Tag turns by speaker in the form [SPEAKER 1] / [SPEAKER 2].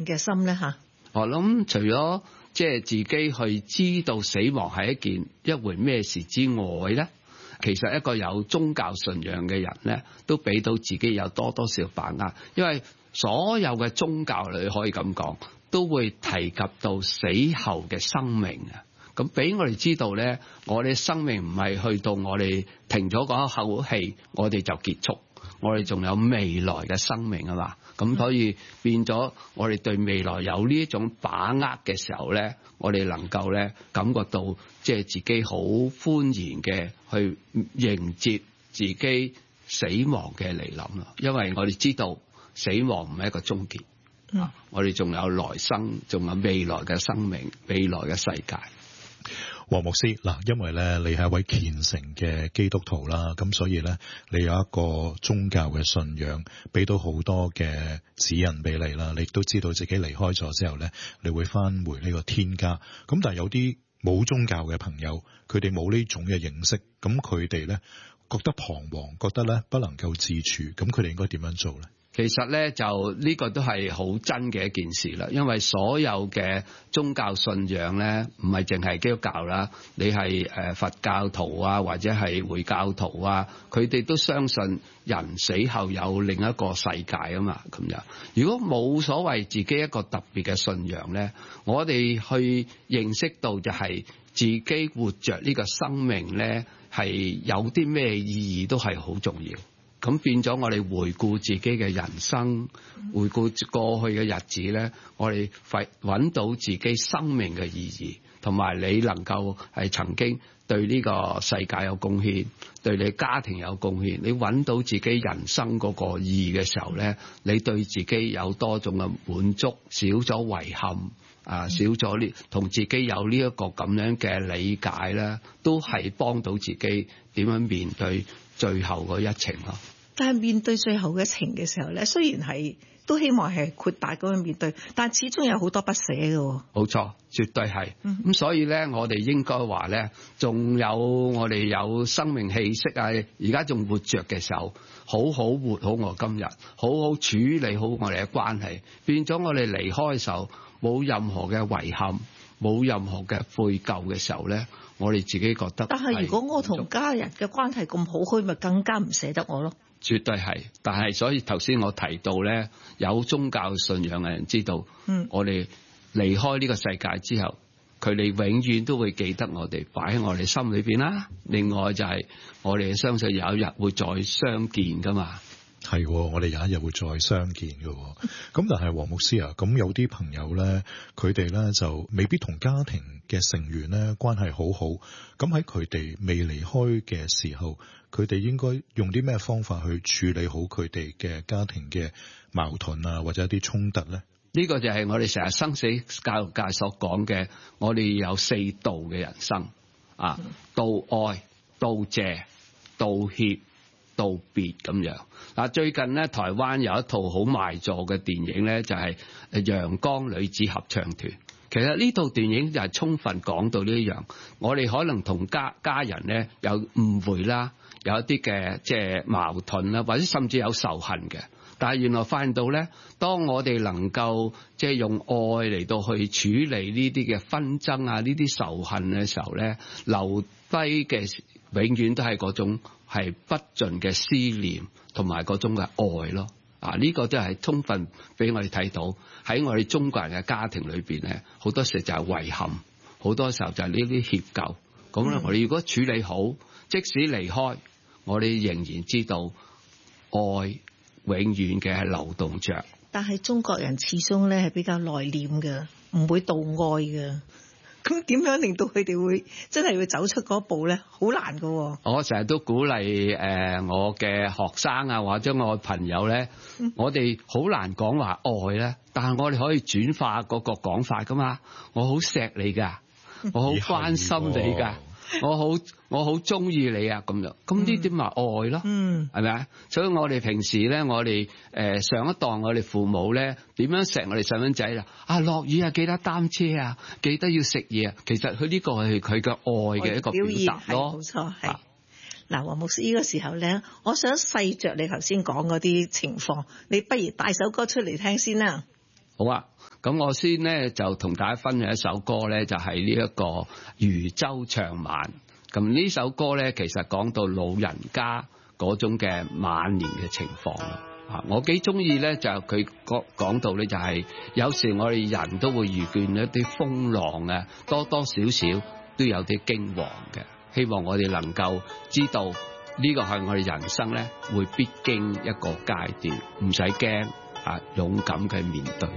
[SPEAKER 1] 定嘅心咧吓？
[SPEAKER 2] 我諗除咗即係自己去知道死亡係一回咩事之外咧，其實一個有宗教信仰嘅人咧，都俾到自己有多多少把握，因為所有嘅宗教你可以咁講，都會提及到死後嘅生命啊。咁俾我哋知道咧，我哋生命唔係去到我哋停咗嗰一口氣，我哋就結束，我哋仲有未來嘅生命啊嘛。咁所以變咗，我哋對未來有呢一種把握嘅時候咧，我哋能夠咧感覺到即係自己好歡然嘅去迎接自己死亡嘅嚟臨啦。因為我哋知道死亡唔係一個終結，我哋仲有來生，仲有未來嘅生命，未來嘅世界。
[SPEAKER 3] 黃牧師嗱，因為咧你係一位虔誠嘅基督徒啦，咁所以咧你有一個宗教嘅信仰，俾到好多嘅指引俾你啦。你亦都知道自己離開咗之後咧，你會翻回呢個天家。咁但係有啲冇宗教嘅朋友，佢哋冇呢種嘅認識，咁佢哋咧覺得彷徨，覺得咧不能夠自處，咁佢哋應該點樣做咧？
[SPEAKER 2] 其實咧就呢個都係好真嘅一件事啦，因為所有嘅宗教信仰咧，唔係淨係基督教啦，你係佛教徒啊，或者係回教徒啊，佢哋都相信人死後有另一個世界啊嘛，咁樣。如果冇所謂自己一個特別嘅信仰咧，我哋去認識到就係自己活着呢個生命咧，係有啲咩意義都係好重要。咁變咗我哋回顧自己嘅人生，回顧過去嘅日子咧，我哋揾到自己生命嘅意義，同埋你能夠係曾經對呢個世界有貢獻，對你家庭有貢獻，你揾到自己人生嗰個意義嘅時候咧，你對自己有多種嘅滿足，少咗遺憾啊，少咗呢同自己有呢一個咁樣嘅理解咧，都係幫到自己點樣面對最後嗰一程咯。
[SPEAKER 1] 但係面對最後嘅情嘅時候咧，雖然係都希望係豁達咁樣面對，但係始終有好多不捨嘅。
[SPEAKER 2] 冇錯，絕對係。咁所以咧，我哋應該話咧，仲有我哋有生命氣息啊，而家仲活着嘅時候，好好活好我今日，好好處理好我哋嘅關係，變咗我哋離開嘅時候冇任何嘅遺憾，冇任何嘅悔疚嘅時候咧，我哋自己覺得。
[SPEAKER 1] 但係如果我同家人嘅關係咁好，佢咪更加唔捨得我咯？
[SPEAKER 2] 絕對係，但係所以頭先我提到咧，有宗教信仰嘅人知道，我哋離開呢個世界之後，佢哋永遠都會記得我哋，擺喺我哋心裏邊啦。另外就係我哋相信有一日會再相見噶嘛。
[SPEAKER 3] 係，我哋有一日會再相見嘅。咁但係黃牧師啊，咁有啲朋友咧，佢哋咧就未必同家庭嘅成員咧關係好好。咁喺佢哋未離開嘅時候，佢哋應該用啲咩方法去處理好佢哋嘅家庭嘅矛盾啊，或者一啲衝突咧？
[SPEAKER 2] 呢個就係我哋成日生死教育界所講嘅，我哋有四道嘅人生啊，道愛、道謝、道歉、道別咁樣。嗱，最近咧，台灣有一套好賣座嘅電影咧，就係陽光女子合唱團。其實呢套電影就係充分講到呢一樣，我哋可能同家人咧有誤會啦，有一啲嘅即係矛盾啦，或者甚至有仇恨嘅。但係原來發現到咧，當我哋能夠即係用愛嚟到去處理呢啲嘅紛爭啊，呢啲仇恨嘅時候咧，留低嘅永遠都係嗰種係不盡嘅思念同埋嗰種嘅愛咯。啊，呢個都係充分俾我哋睇到喺我哋中國人嘅家庭裏邊咧，好多時就係遺憾，好多時候就係呢啲歉疚。咁咧，我哋如果處理好，即使離開，我哋仍然知道愛永遠嘅係流動着。
[SPEAKER 1] 但係中國人始終咧係比較內斂嘅，唔會道愛嘅。咁點樣令到佢哋會真係會走出嗰步咧？好難噶。
[SPEAKER 2] 我成日都鼓勵我嘅學生啊，或者我嘅朋友咧，我哋好難講話愛咧，但係我哋可以轉化嗰個講法噶嘛。我好錫你噶，我好關心你噶。我好中意你啊，咁樣，咁呢啲咪愛咯，係咪啊？所以我哋平時咧，我哋上一代我哋父母咧，點樣錫我哋細蚊仔啦？啊，落雨啊，記得擔遮啊，記得要食嘢啊。其實佢呢個係佢嘅愛嘅一個表達咯。
[SPEAKER 1] 冇錯，係。嗱，黃牧師呢個時候咧，我想細着你頭先講嗰啲情況，你不如帶首歌出嚟聽先啦。
[SPEAKER 2] 好啊， 咁我先咧就同大家分享一首歌咧，就係呢一個漁舟長晚。咁呢首歌咧，其實講到老人家嗰種嘅晚年嘅情況啊，我幾中意咧，就佢講到咧，就係有時我哋人都會遇見一啲風浪啊，多多少少都有啲驚惶嘅。希望我哋能夠知道呢個係我哋人生咧會必經一個階段，唔使驚啊，勇敢嘅面對。